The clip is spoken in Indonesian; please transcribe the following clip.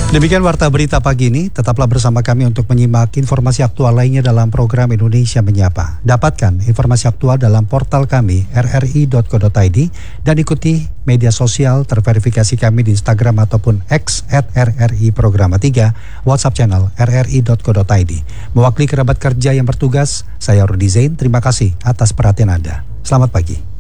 Demikian Warta Berita pagi ini. Tetaplah bersama kami untuk menyimak informasi aktual lainnya dalam program Indonesia Menyapa. Dapatkan informasi aktual dalam portal kami rri.co.id dan ikuti media sosial terverifikasi kami di Instagram ataupun X @RRI Programa 3, WhatsApp channel rri.co.id. Mewakili kerabat kerja yang bertugas, saya Rudi Zain. Terima kasih atas perhatian Anda. Selamat pagi.